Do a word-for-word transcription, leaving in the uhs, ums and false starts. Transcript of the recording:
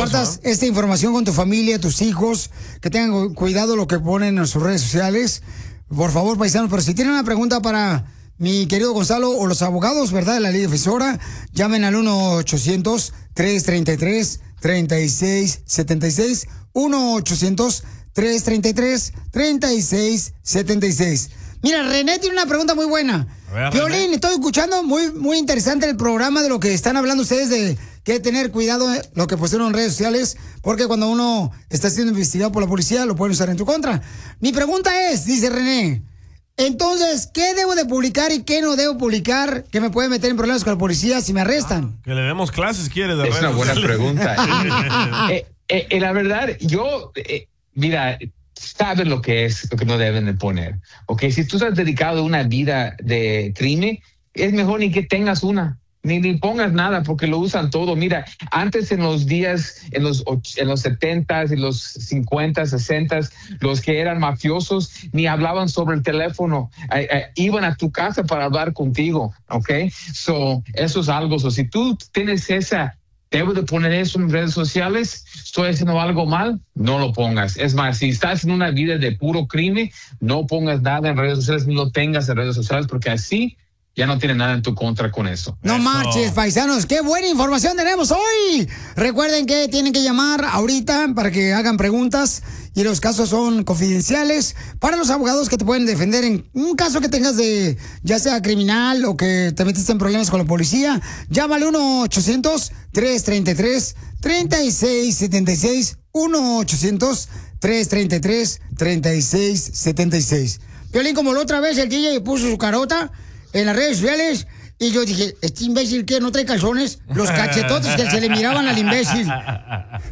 compartas ¿eh? esta información con tu familia, tus hijos, que tengan cuidado lo que ponen en sus redes sociales. Por favor, paisanos, pero si tienen una pregunta para mi querido Gonzalo o los abogados, ¿verdad?, de la ley defensora, llamen al uno ochocientos, tres treinta y tres, treinta y seis setenta y seis, uno ochocientos, tres treinta y tres, treinta y seis setenta y seis. Mira, René tiene una pregunta muy buena. Piolín, estoy escuchando muy, muy interesante el programa de lo que están hablando ustedes de que tener cuidado eh, lo que pusieron en redes sociales, porque cuando uno está siendo investigado por la policía lo pueden usar en tu contra. Mi pregunta es, dice René, entonces, ¿qué debo de publicar y qué no debo publicar que me puede meter en problemas con la policía si me arrestan? Que le demos clases, quiere. De es una buena sociales. pregunta. eh, eh, eh, la verdad, yo, eh, mira, saben lo que es, lo que no deben de poner. Ok, si tú has dedicado a una vida de crimen, es mejor ni que tengas una. Ni, ni pongas nada porque lo usan todo. Mira, antes en los días, en los, en los setentas, en los cincuentas, sesentas, los que eran mafiosos ni hablaban sobre el teléfono. Eh, eh, iban a tu casa para hablar contigo, ¿ok? So, eso es algo. So, si tú tienes esa, debo de poner eso en redes sociales, estoy haciendo algo mal, no lo pongas. Es más, si estás en una vida de puro crimen, no pongas nada en redes sociales, ni lo tengas en redes sociales, porque así ya no tiene nada en tu contra con eso. No eso. marches, paisanos. ¡Qué buena información tenemos hoy! Recuerden que tienen que llamar ahorita para que hagan preguntas y los casos son confidenciales para los abogados que te pueden defender en un caso que tengas de, ya sea criminal o que te metiste en problemas con la policía. Llámale uno ochocientos, tres treinta y tres, treinta y seis setenta y seis, uno ochocientos, tres treinta y tres, treinta y seis setenta y seis. Piolín, como la otra vez el D J puso su carota en las redes sociales y yo dije, ¿este imbécil que no trae calzones? Los cachetotes que se le miraban al imbécil.